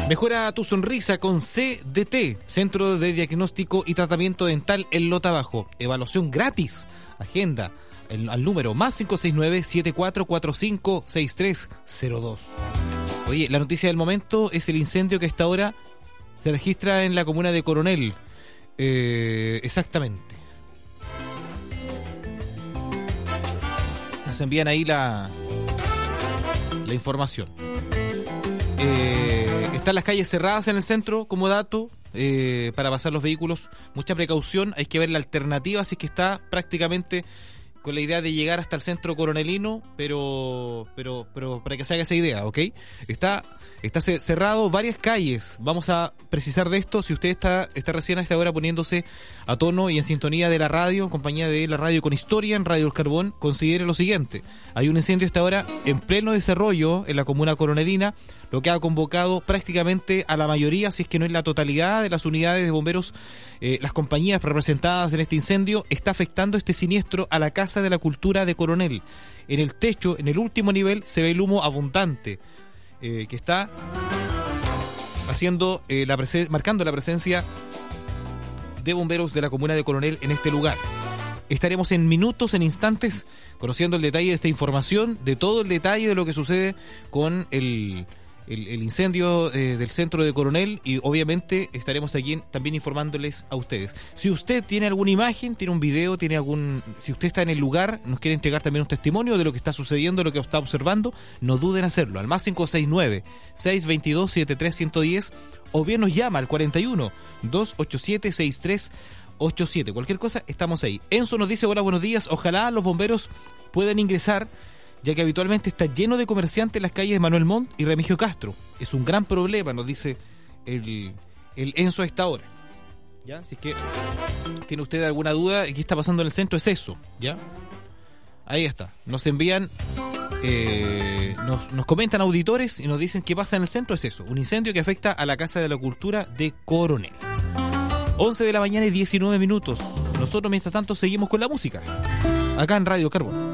Mejora tu sonrisa con CDT, Centro de Diagnóstico y Tratamiento Dental en Lota Bajo. Evaluación gratis. Agenda al número más 569-7445-6302. Oye, la noticia del momento es el incendio que hasta ahora se registra en la comuna de Coronel. Exactamente. Nos envían ahí la información. Están las calles cerradas en el centro como dato para pasar los vehículos. Mucha precaución, hay que ver la alternativa si es que está prácticamente con la idea de llegar hasta el centro coronelino, pero para que se haga esa idea, ¿ok? Está cerrado varias calles. Vamos a precisar de esto. Si usted está recién a esta hora poniéndose a tono y en sintonía de la radio, en compañía de la radio con historia, en Radio El Carbón, considere lo siguiente. Hay un incendio a esta hora en pleno desarrollo en la comuna coronelina, lo que ha convocado prácticamente a la mayoría, si es que no es la totalidad de las unidades de bomberos, las compañías representadas en este incendio. Está afectando este siniestro a la Casa de la Cultura de Coronel. En el techo, en el último nivel, se ve el humo abundante que está haciendo marcando la presencia de bomberos de la comuna de Coronel en este lugar. Estaremos en minutos, en instantes, conociendo el detalle de esta información, de todo el detalle de lo que sucede con el incendio del centro de Coronel, y obviamente estaremos aquí también informándoles a ustedes. Si usted tiene alguna imagen, tiene un video, si usted está en el lugar, nos quiere entregar también un testimonio de lo que está sucediendo, de lo que está observando, no duden en hacerlo, al más 569-622-73110, o bien nos llama al 41-287-6387. Cualquier cosa, estamos ahí. Enzo nos dice: hola, buenos días, ojalá los bomberos puedan ingresar, ya que habitualmente está lleno de comerciantes en las calles de Manuel Montt y Remigio Castro. Es un gran problema, nos dice el Enzo a esta hora. ¿Ya? Si es que tiene usted alguna duda de qué está pasando en el centro, es eso, ¿ya? Ahí está. Nos envían, nos comentan auditores y nos dicen qué pasa en el centro, es eso. Un incendio que afecta a la Casa de la Cultura de Coronel. 11 de la mañana y 19 minutos. Nosotros, mientras tanto, seguimos con la música acá en Radio Carbón.